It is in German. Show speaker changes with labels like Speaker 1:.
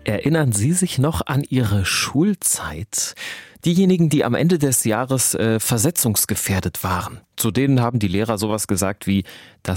Speaker 1: Erinnern Sie sich noch an Ihre Schulzeit? Diejenigen, die am Ende des Jahres versetzungsgefährdet waren. Zu denen haben die Lehrer sowas gesagt wie: Das